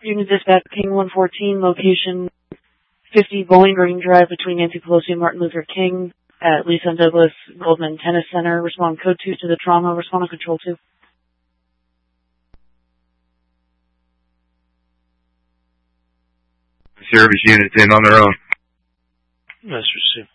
Unit Dispatch, King 114, location 50 Bowling Green Drive between Nancy Pelosi and Martin Luther King at Lisa and Douglas Goldman Tennis Center. Respond code 2 to the trauma. Respond on control 2. Service units in on their own. That's received.